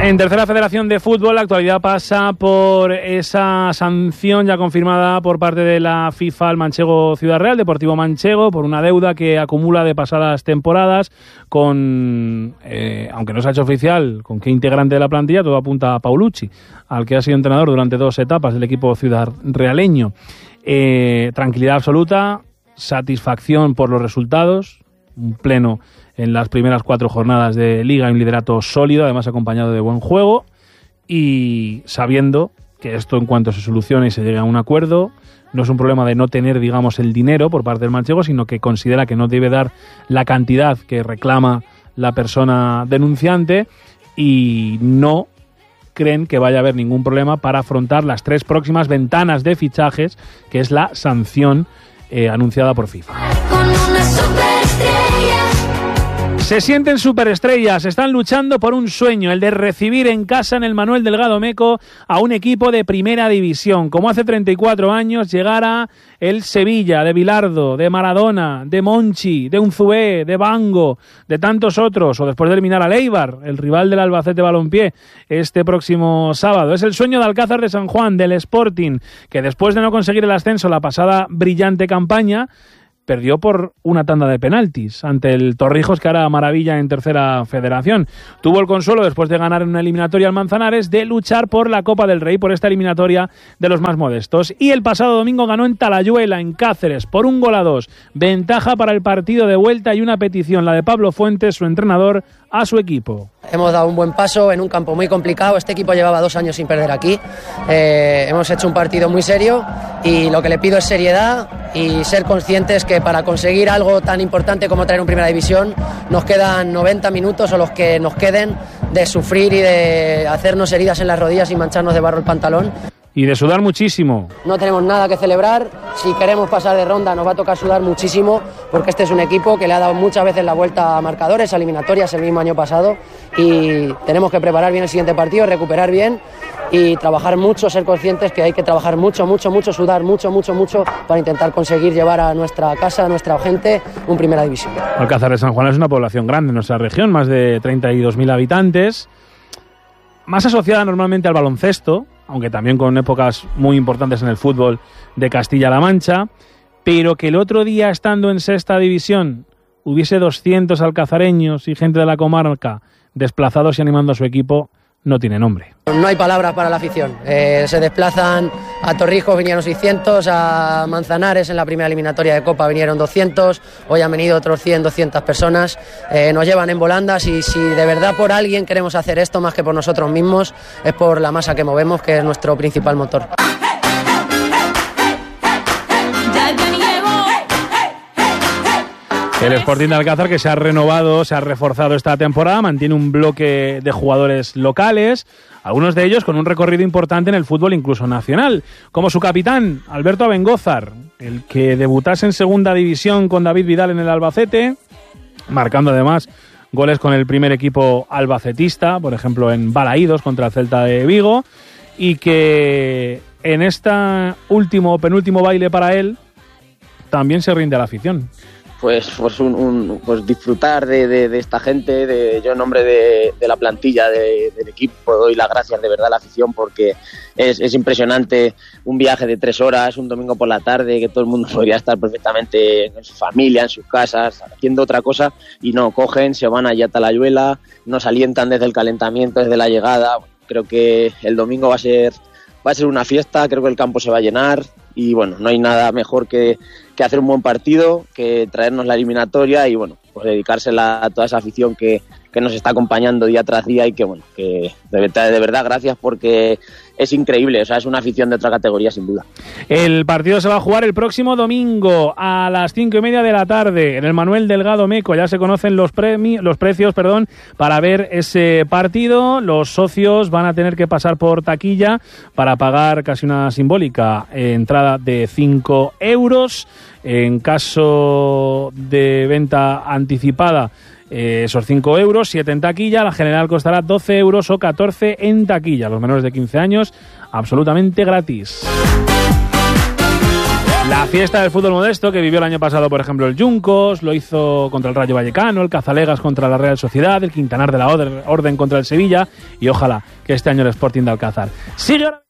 En tercera federación de fútbol, la actualidad pasa por esa sanción ya confirmada por parte de la FIFA al manchego Ciudad Real, Deportivo Manchego, por una deuda que acumula de pasadas temporadas con, aunque no se ha hecho oficial con qué integrante de la plantilla, todo apunta a Paulucci, al que ha sido entrenador durante 2 etapas del equipo ciudad realeño. Tranquilidad absoluta, satisfacción por los resultados, un pleno en las primeras 4 jornadas de Liga, un liderato sólido, además acompañado de buen juego, y sabiendo que esto, en cuanto se solucione y se llegue a un acuerdo, no es un problema de no tener, digamos, el dinero por parte del manchego, sino que considera que no debe dar la cantidad que reclama la persona denunciante, y no creen que vaya a haber ningún problema para afrontar las 3 próximas ventanas de fichajes, que es la sanción anunciada por FIFA. Se sienten superestrellas, están luchando por un sueño, el de recibir en casa en el Manuel Delgado Meco a un equipo de primera división. Como hace 34 años llegara el Sevilla, de Bilardo, de Maradona, de Monchi, de Unzué, de Bango, de tantos otros, o después de eliminar al Eibar, el rival del Albacete Balompié, este próximo sábado. Es el sueño de Alcázar de San Juan, del Sporting, que después de no conseguir el ascenso la pasada brillante campaña, perdió por una tanda de penaltis ante el Torrijos, que hará maravilla en tercera federación. Tuvo el consuelo, después de ganar en una eliminatoria al Manzanares, de luchar por la Copa del Rey, por esta eliminatoria de los más modestos. Y el pasado domingo ganó en Talayuela, en Cáceres, por 1-2. Ventaja para el partido de vuelta y una petición, la de Pablo Fuentes, su entrenador, a su equipo. Hemos dado un buen paso en un campo muy complicado. Este equipo llevaba 2 años sin perder aquí. Hemos hecho un partido muy serio y lo que le pido es seriedad y ser conscientes que para conseguir algo tan importante como traer un Primera División nos quedan 90 minutos o los que nos queden de sufrir y de hacernos heridas en las rodillas y mancharnos de barro el pantalón. Y de sudar muchísimo. No tenemos nada que celebrar. Si queremos pasar de ronda nos va a tocar sudar muchísimo, porque este es un equipo que le ha dado muchas veces la vuelta a marcadores, a eliminatorias el mismo año pasado, y tenemos que preparar bien el siguiente partido, recuperar bien y trabajar mucho, ser conscientes que hay que trabajar mucho, sudar mucho para intentar conseguir llevar a nuestra casa, a nuestra gente, un Primera División. Alcázar de San Juan es una población grande en nuestra región, más de 32.000 habitantes, más asociada normalmente al baloncesto, aunque también con épocas muy importantes en el fútbol de Castilla-La Mancha, pero que el otro día, estando en sexta división, hubiese 200 alcazareños y gente de la comarca desplazados y animando a su equipo, no tiene nombre. No hay palabras para la afición. Se desplazan a Torrijos, vinieron 600, a Manzanares en la primera eliminatoria de Copa vinieron 200, hoy han venido otros 100, 200 personas. Nos llevan en volandas y si de verdad por alguien queremos hacer esto, más que por nosotros mismos, es por la masa que movemos, que es nuestro principal motor. El Sporting de Alcázar, que se ha renovado, se ha reforzado esta temporada, mantiene un bloque de jugadores locales, algunos de ellos con un recorrido importante en el fútbol incluso nacional, como su capitán, Alberto Abengózar, el que debutase en segunda división con David Vidal en el Albacete, marcando además goles con el primer equipo albacetista, por ejemplo en Balaídos contra el Celta de Vigo, y que en este penúltimo baile para él también se rinde a la afición. Pues disfrutar de esta gente, yo en nombre de la plantilla del equipo doy las gracias de verdad a la afición, porque es impresionante un viaje de 3 horas, un domingo por la tarde, que todo el mundo podría estar perfectamente en su familia, en sus casas, haciendo otra cosa, y no, cogen, se van allá a Talayuela, nos alientan desde el calentamiento, desde la llegada. Creo que el domingo va a ser una fiesta, creo que el campo se va a llenar, y bueno, no hay nada mejor que hacer un buen partido, que traernos la eliminatoria y bueno, pues dedicársela a toda esa afición que nos está acompañando día tras día, y que bueno, que de verdad gracias, porque es increíble, o sea, es una afición de otra categoría sin duda. El partido se va a jugar el próximo domingo a las 5:30 de la tarde en el Manuel Delgado Meco. Ya se conocen los precios para ver ese partido. Los socios van a tener que pasar por taquilla para pagar casi una simbólica entrada de 5 euros. En caso de venta anticipada, esos 5 euros, 7 en taquilla. La general costará 12 euros o 14 en taquilla. Los menores de 15 años, absolutamente gratis. La fiesta del fútbol modesto que vivió el año pasado, por ejemplo, el Juncos, lo hizo contra el Rayo Vallecano, el Cazalegas contra la Real Sociedad, el Quintanar de la Orden contra el Sevilla y ojalá que este año el Sporting de Alcázar. Sigue ahora...